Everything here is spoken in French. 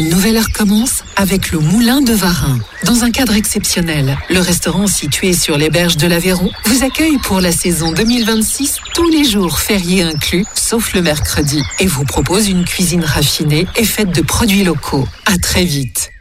Une nouvelle heure commence avec le Moulin de Varin. Dans un cadre exceptionnel, le restaurant situé sur les berges de l'Aveyron vous accueille pour la saison 2026 tous les jours fériés inclus, sauf le mercredi, et vous propose une cuisine raffinée et faite de produits locaux. À très vite.